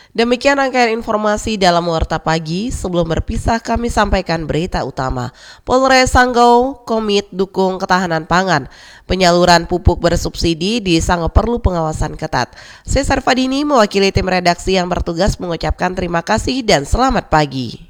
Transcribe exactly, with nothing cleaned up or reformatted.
Demikian rangkaian informasi dalam Warta Pagi. Sebelum berpisah kami sampaikan berita utama. Polres Sanggau komit dukung ketahanan pangan. Penyaluran pupuk bersubsidi di Sanggau perlu pengawasan ketat. Saya Sarfadini mewakili tim redaksi yang bertugas mengucapkan terima kasih dan selamat pagi.